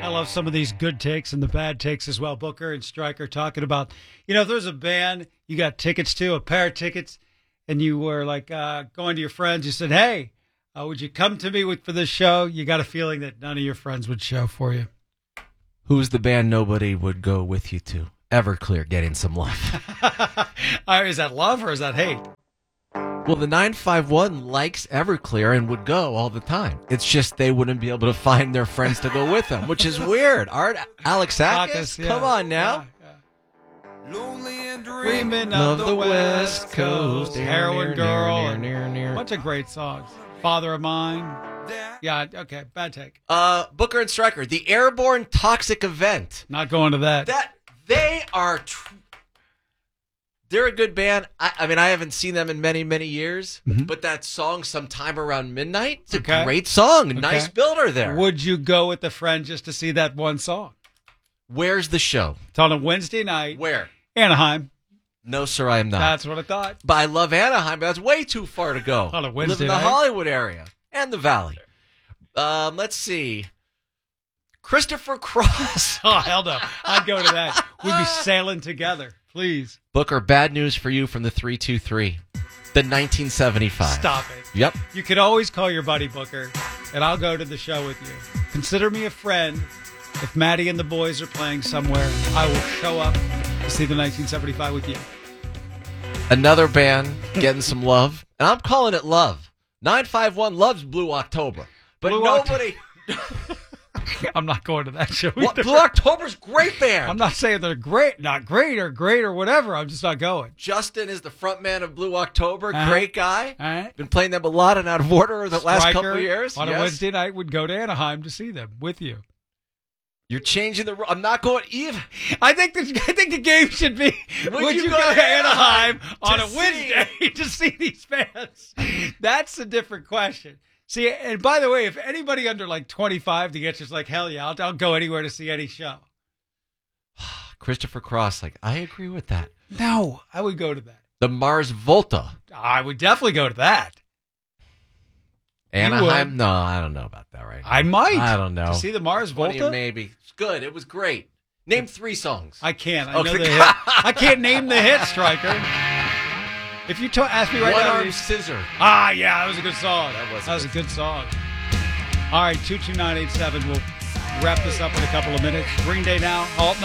I love some of these good takes and the bad takes as well. Booker and Stryker talking about, if there's a band you got tickets to, a pair of tickets, and you were like going to your friends, you said, hey, would you come to me for this show? You got a feeling that none of your friends would show for you. Who's the band nobody would go with you to? Everclear, Getting Some Love. Is that love or is that hate? Well, the 951 likes Everclear and would go all the time. It's just they wouldn't be able to find their friends to go with them, which is weird. Art Alexakis, yeah. come on now. Yeah. Lonely and dreaming of the West Coast, Heroin Girl, a bunch of great songs. Father of Mine. Yeah, okay, bad take. Booker and Stryker, the Airborne Toxic Event. Not going to that. They are... They're a good band. I mean, I haven't seen them in many, many years, but that song, Sometime Around Midnight, it's a great song. Okay. Nice builder there. Would you go with a friend just to see that one song? Where's the show? It's on a Wednesday night. Where? Anaheim. No, sir, I am not. That's what I thought. But I love Anaheim, but that's way too far to go. On a Wednesday night. I live in the Hollywood area and the Valley. Let's see. Christopher Cross. Oh, hell no. I'd go to that. We'd be sailing together. Please. Booker, bad news for you from the 323. The 1975. Stop it. Yep. You can always call your buddy Booker, and I'll go to the show with you. Consider me a friend. If Maddie and the boys are playing somewhere, I will show up to see the 1975 with you. Another band getting some love, and I'm calling it love. 951 loves Blue October, but nobody... I'm not going to that show either. Blue October's great band. I'm not saying they're great, not great or great or whatever. I'm just not going. Justin is the front man of Blue October. Great guy. Been playing them a lot and out of order the last couple of years. On a Wednesday night, would go to Anaheim to see them with you. You're changing the. I'm not going even. I think the game should be. Would you go to Anaheim on a Wednesday to see these bands? That's a different question. See, and by the way, if anybody under like 25 to get just like, hell yeah, I'll go anywhere to see any show. Christopher Cross, I agree with that. No, I would go to that. The Mars Volta. I would definitely go to that. Anaheim? No, I don't know about that right now. I might. I don't know. To see the Mars Volta? Maybe. It's good. It was great. Name 3 songs. I can't. I know the hit. I can't name the hit, Stryker. If you ask me right now. One Arm Scissor. Ah, yeah, that was a good song. That was a good song. All right, 22987. We'll wrap this up in a couple of minutes. Green Day now. Alt